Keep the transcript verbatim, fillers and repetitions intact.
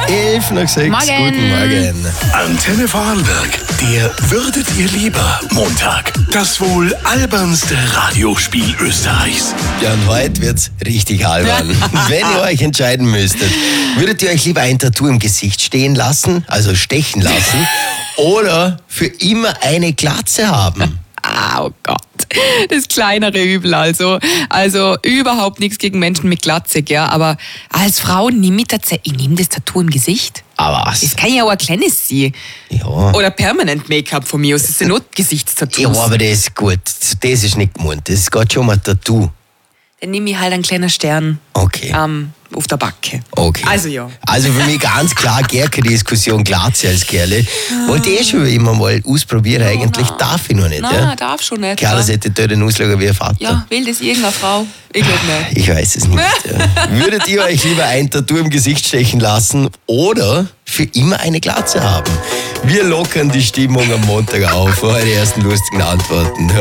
elf nach sechs. Morgen. Guten Morgen. Antenne Vorarlberg, der Würdet ihr lieber Montag. Das wohl albernste Radiospiel Österreichs. Ja, und heute wird's richtig albern. Wenn ihr euch entscheiden müsstet, würdet ihr euch lieber ein Tattoo im Gesicht stehen lassen, also stechen lassen, oder für immer eine Glatze haben? Ah, oh Gott. Das kleinere Übel also. Also überhaupt nichts gegen Menschen mit Glatze, gell? Aber als Frau nehme ich tatsächlich, ich nehme das Tattoo im Gesicht. Aber was? Das kann ja auch ein kleines sein. Ja. Oder Permanent Make-up von mir aus. Das sind not Gesichtstattoos. Ja, aber das ist gut. Das ist nicht gemeint. Das ist gerade schon mal ein Tattoo. Dann nehme ich halt einen kleinen Stern Okay. ähm, auf der Backe. Okay. Also ja. Also für mich ganz klar, gar keine Diskussion, Glatze als Kerle. Wollte ich eh schon immer mal ausprobieren, eigentlich nein. darf ich noch nicht. Nein, ja? darf schon nicht. Kerle ja. sollte dort den auslegen wie ein Vater. Ja, will das irgendeine Frau? Ich glaube nicht. Ich weiß es nicht. Ja. Würdet ihr euch lieber ein Tattoo im Gesicht stechen lassen oder für immer eine Glatze haben? Wir lockern die Stimmung am Montag auf. Eure ersten lustigen Antworten.